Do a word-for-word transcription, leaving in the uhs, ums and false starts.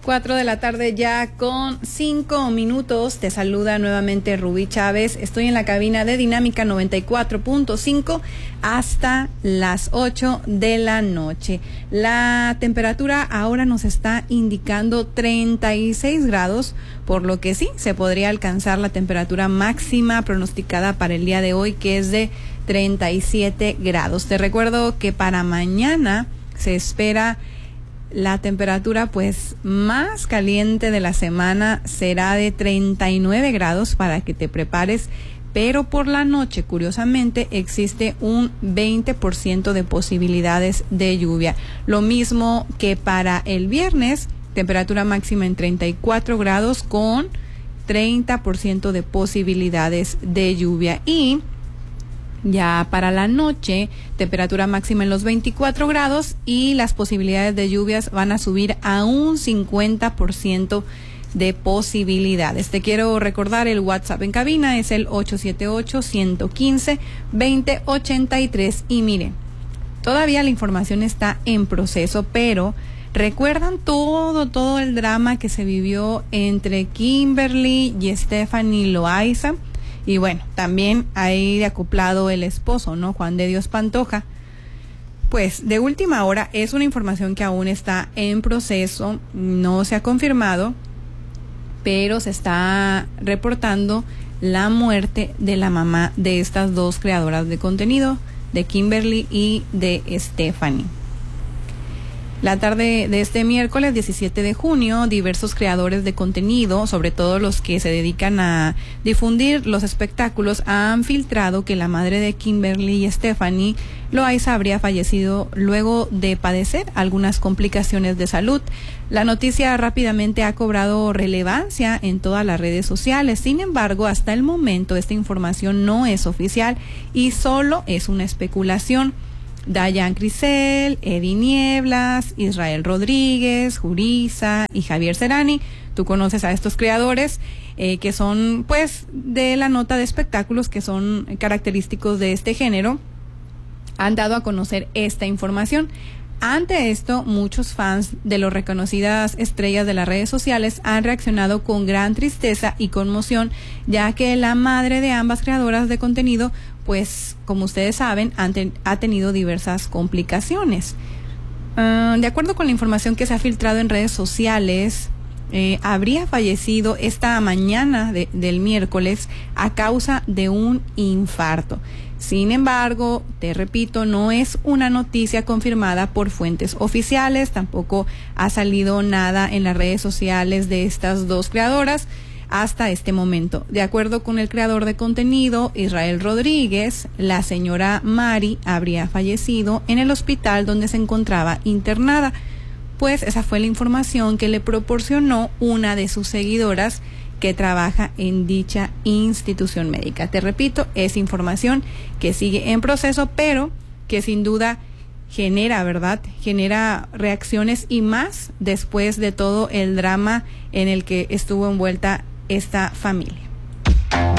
Cuatro de la tarde ya con cinco minutos. Te saluda nuevamente Rubí Chávez. Estoy en la cabina de Dinámica noventa y cuatro punto cinco hasta las ocho de la noche. La temperatura ahora nos está indicando treinta y seis grados, por lo que sí, se podría alcanzar la temperatura máxima pronosticada para el día de hoy, que es de treinta y siete grados. Te recuerdo que para mañana se espera la temperatura pues más caliente de la semana, será de treinta y nueve grados para que te prepares, pero por la noche, curiosamente, existe un veinte por ciento de posibilidades de lluvia. Lo mismo que para el viernes, temperatura máxima en treinta y cuatro grados con treinta por ciento de posibilidades de lluvia. Y ya para la noche, temperatura máxima en los veinticuatro grados y las posibilidades de lluvias van a subir a un cincuenta por ciento de posibilidades. Te quiero recordar, el WhatsApp en cabina es el ocho siete ocho, uno uno cinco, dos cero ocho tres. Y mire, todavía la información está en proceso, pero ¿recuerdan todo, todo el drama que se vivió entre Kimberly y Stephanie Loaiza? Y bueno, también ahí de acoplado el esposo, ¿no? Juan de Dios Pantoja. Pues de última hora es una información que aún está en proceso, no se ha confirmado, pero se está reportando la muerte de la mamá de estas dos creadoras de contenido, de Kimberly y de Stephanie. La tarde de este miércoles diecisiete de junio, diversos creadores de contenido, sobre todo los que se dedican a difundir los espectáculos, han filtrado que la madre de Kimberly y Stephanie Loaiza habría fallecido luego de padecer algunas complicaciones de salud. La noticia rápidamente ha cobrado relevancia en todas las redes sociales. Sin embargo, hasta el momento esta información no es oficial y solo es una especulación. Dayan Crisel, Eddie Nieblas, Israel Rodríguez, Jurisa y Javier Serani. Tú conoces a estos creadores eh, que son pues de la nota de espectáculos, que son característicos de este género. Han dado a conocer esta información. Ante esto, muchos fans de las reconocidas estrellas de las redes sociales han reaccionado con gran tristeza y conmoción, ya que la madre de ambas creadoras de contenido, pues, como ustedes saben, han ten, ha tenido diversas complicaciones. Uh, de acuerdo con la información que se ha filtrado en redes sociales, eh, habría fallecido esta mañana de, del miércoles a causa de un infarto. Sin embargo, te repito, no es una noticia confirmada por fuentes oficiales, tampoco ha salido nada en las redes sociales de estas dos creadoras hasta este momento. De acuerdo con el creador de contenido, Israel Rodríguez, la señora Mari habría fallecido en el hospital donde se encontraba internada, pues esa fue la información que le proporcionó una de sus seguidoras que trabaja en dicha institución médica. Te repito, es información que sigue en proceso, pero que sin duda genera, ¿verdad? Genera reacciones y más después de todo el drama en el que estuvo envuelta esta familia.